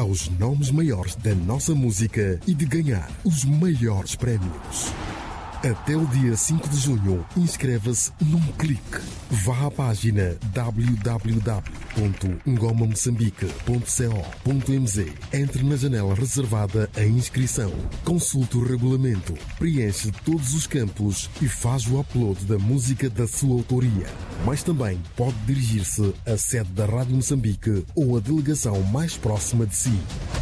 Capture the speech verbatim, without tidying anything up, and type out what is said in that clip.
aos nomes maiores da nossa música e de ganhar os maiores prémios. Até o dia cinco de junho, inscreva-se num clique. Vá à página w w w ponto ngoma moçambique ponto co ponto m z. Entre na janela reservada à inscrição. Consulte o regulamento, preenche todos os campos e faz o upload da música da sua autoria. Mas também pode dirigir-se à sede da Rádio Moçambique ou à delegação mais próxima de si.